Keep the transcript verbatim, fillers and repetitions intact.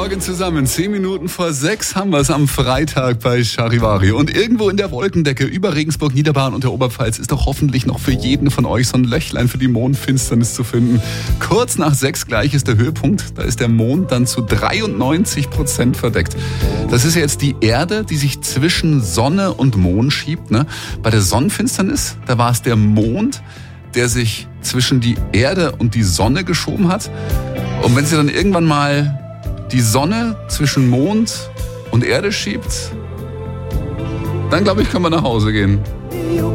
Morgen zusammen. Zehn Minuten vor sechs haben wir es am Freitag bei Charivari. Und irgendwo in der Wolkendecke über Regensburg, Niederbayern und der Oberpfalz ist doch hoffentlich noch für jeden von euch so ein Löchlein für die Mondfinsternis zu finden. Kurz nach sechs gleich ist der Höhepunkt. Da ist der Mond dann zu dreiundneunzig Prozent verdeckt. Das ist ja jetzt die Erde, die sich zwischen Sonne und Mond schiebt. Ne? Bei der Sonnenfinsternis, da war es der Mond, der sich zwischen die Erde und die Sonne geschoben hat. Und wenn sie dann irgendwann mal die Sonne zwischen Mond und Erde schiebt, dann glaube ich, können wir nach Hause gehen.